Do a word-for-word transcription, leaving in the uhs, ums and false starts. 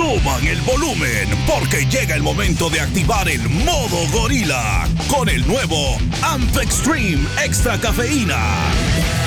Suban el volumen porque llega el momento de activar el modo gorila con el nuevo A M P Extreme Extra Cafeína.